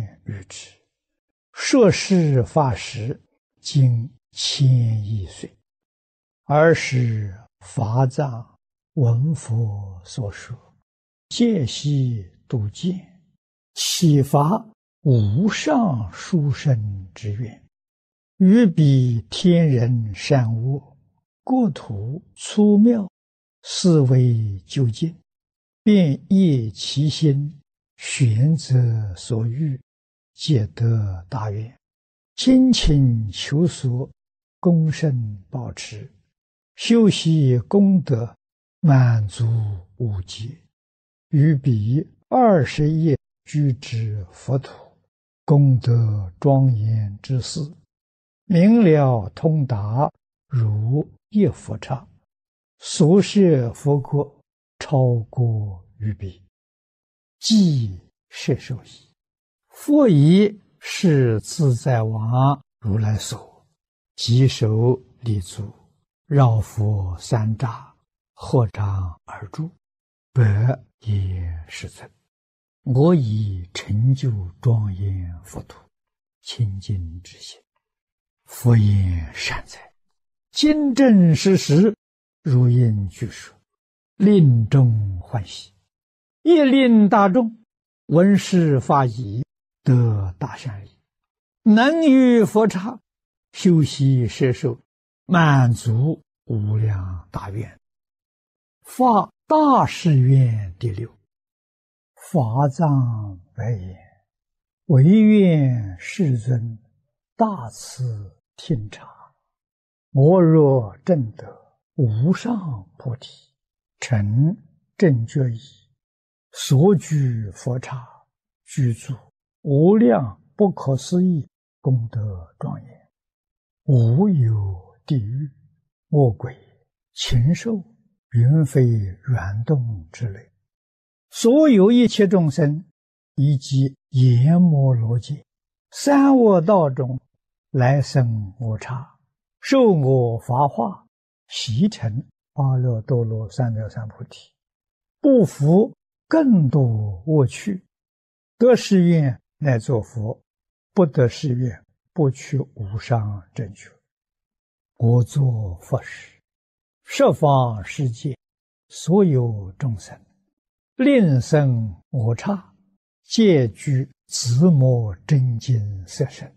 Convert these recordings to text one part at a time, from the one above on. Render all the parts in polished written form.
于之。说是法时，经1000亿岁。尔时法藏闻佛所说，戒悉度见，启发无上殊胜之愿，于彼天人善恶，国土粗妙，思维究竟，便业其心，选择所欲，皆得大愿，精勤求索，功胜保持，修习功德，满足无极，于彼20业居之佛土，功德庄严之事，明了通达，如一佛刹，所摄佛国，超过于彼，即摄受矣。复以是自在王如来所，稽首立足，绕佛三匝，合掌而住，百业世尊，我以成就庄严佛土，清净之心。佛言善哉，今正实实，如应具说，令众欢喜，亦令大众闻是法已，得大善利，能于佛刹修习摄受，满足无量大愿。发大誓愿第6。法藏白言：唯愿世尊大慈听察，我若证得无上菩提，成正觉已，所居佛刹，居住无量不可思议功德庄严，无有地狱、恶鬼、禽兽、云飞软动之类，所有一切众生，以及阎摩罗界、三恶道中来生我刹，受我法化，习成阿耨多罗三藐三菩提，不服更多恶趣，得誓愿乃作佛，不得誓愿不取无上正觉。我作佛时，十方世界所有众生，令生我刹，皆具自摩真经色身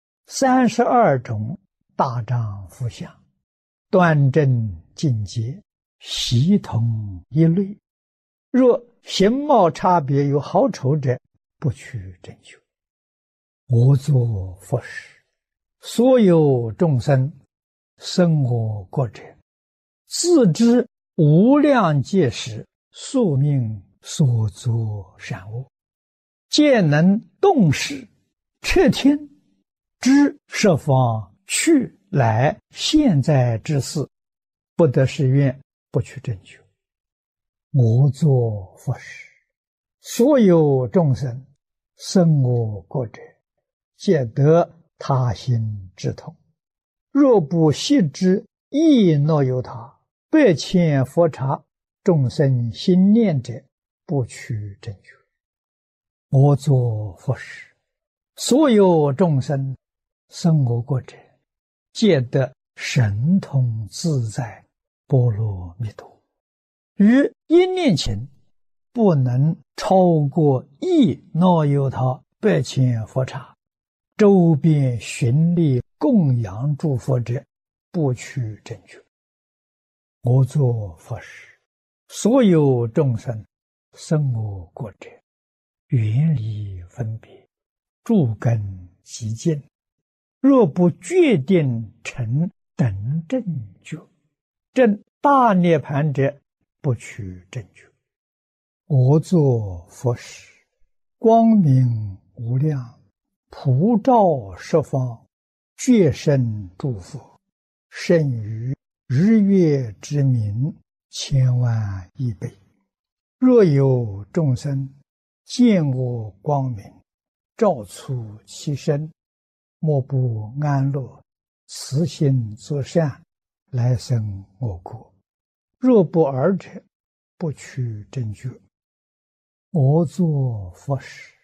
，32种大丈夫相，端正净洁，悉同一类。若形貌差别有好丑者，不取正觉。我作佛时，所有众生生我国者，自知无量劫时宿命所作善恶，皆能动识彻听，知十方去来现在之事，不得誓愿，不取正觉。我作佛时，所有众生生我国者，皆得他心之痛。若不悉知亦若有他，100千佛刹众生心念者，不取正觉。我作佛时，所有众生生我国者，皆得神通自在波罗蜜多。于一念前，不能超过亦若有他100千佛刹，周边巡礼供养诸佛者，不取正觉。我作佛时，所有众生生我国者，远离分别，诸根极净，若不决定成等正觉，证大涅盘者，不取正觉。我作佛时，光明无量，普照十方，觉胜诸佛，胜于日月之明千万亿倍。若有众生见我光明，照出其身，莫不安乐，慈心作善，来生我国。若不尔者，不取正觉。我作佛时，